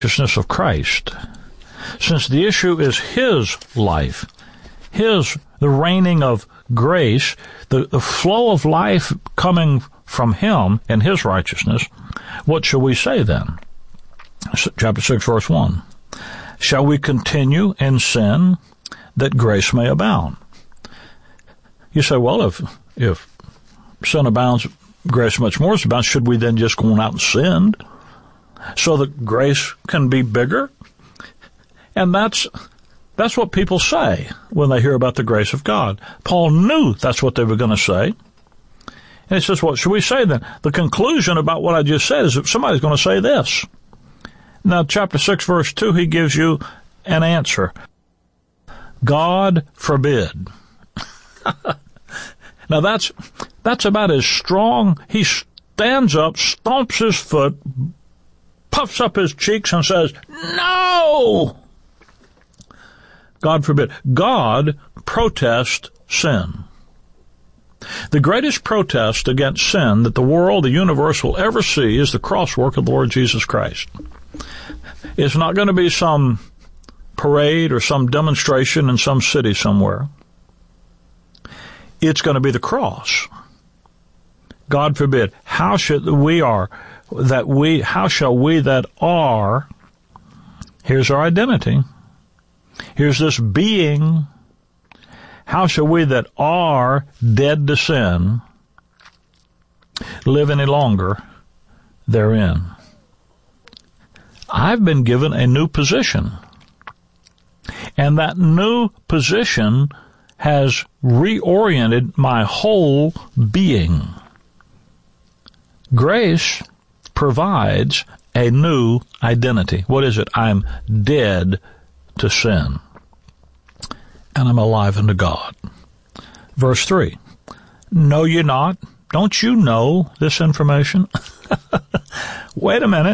righteousness of Christ, since the issue is his life, the reigning of grace, the flow of life coming from him and his righteousness, what shall we say then? Chapter 6, verse 1. Shall we continue in sin that grace may abound? You say, well, if sin abounds, grace much more abounds. Should we then just go on out and sin so that grace can be bigger? And that's what people say when they hear about the grace of God. Paul knew that's what they were going to say. And he says, what should we say then? The conclusion about what I just said is that somebody's going to say this. Now, chapter 6, verse 2, he gives you an answer. God forbid. Now, that's about as strong. He stands up, stomps his foot, puffs up his cheeks, and says, no! God forbid. God protests sin. The greatest protest against sin that the world, the universe, will ever see is the crosswork of the Lord Jesus Christ. It's not going to be some parade or some demonstration in some city somewhere. It's going to be the cross. God forbid. How shall we that are, here's our identity. Here's this being. How shall we that are dead to sin live any longer therein? I've been given a new position. And that new position has reoriented my whole being. Grace provides a new identity. What is it? I'm dead to sin, and I'm alive unto God. Verse 3, know ye not? Don't you know this information? Wait a minute.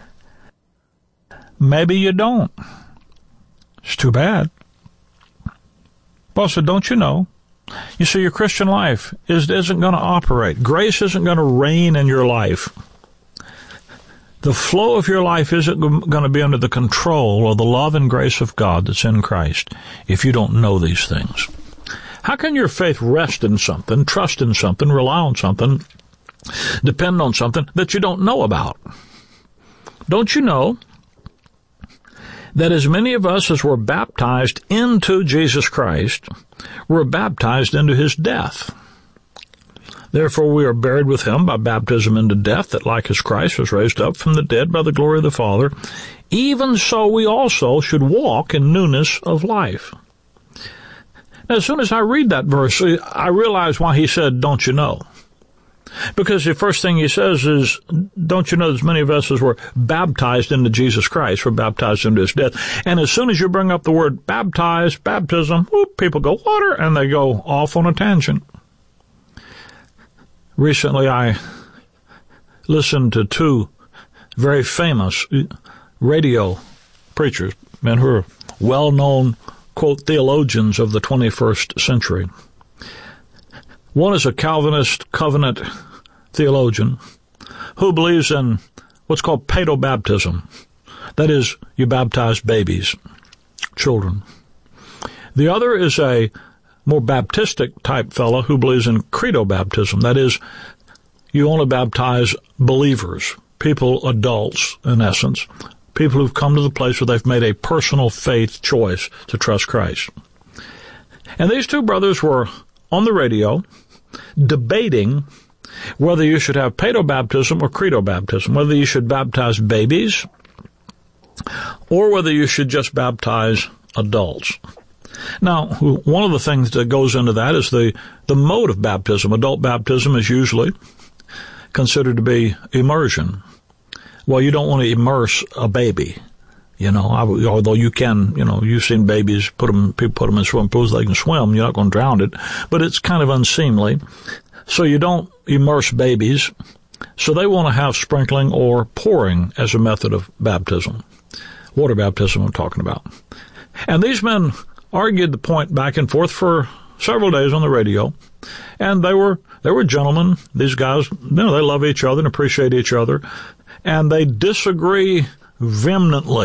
Maybe you don't. It's too bad. Paul said, don't you know? You see, your Christian life isn't going to operate. Grace isn't going to reign in your life. The flow of your life isn't going to be under the control of the love and grace of God that's in Christ if you don't know these things. How can your faith rest in something, trust in something, rely on something, depend on something that you don't know about? Don't you know that as many of us as were baptized into Jesus Christ were baptized into his death? Therefore we are buried with him by baptism into death, that like as Christ was raised up from the dead by the glory of the Father, even so we also should walk in newness of life. Now, as soon as I read that verse, I realize why he said, don't you know? Because the first thing he says is, don't you know as many of us as were baptized into Jesus Christ, were baptized into his death. And as soon as you bring up the word baptized, baptism, whoop, people go, water, and they go off on a tangent. Recently, I listened to two very famous radio preachers, men who are well-known, quote, theologians of the 21st century. One is a Calvinist covenant theologian who believes in what's called paedobaptism. That is, you baptize babies, children. The other is a more Baptistic type fellow who believes in credo baptism. That is, you only baptize believers, people, adults, in essence, people who've come to the place where they've made a personal faith choice to trust Christ. And these two brothers were on the radio debating whether you should have paedobaptism or credo baptism, whether you should baptize babies or whether you should just baptize adults. Now, one of the things that goes into that is the mode of baptism. Adult baptism is usually considered to be immersion. Well, you don't want to immerse a baby, although you can, you've seen babies people put them in swimming pools, they can swim, you're not going to drown it, but it's kind of unseemly. So you don't immerse babies. So they want to have sprinkling or pouring as a method of baptism. Water baptism I'm talking about. And these men argued the point back and forth for several days on the radio, and they were gentlemen. These guys, they love each other and appreciate each other, and they disagree vehemently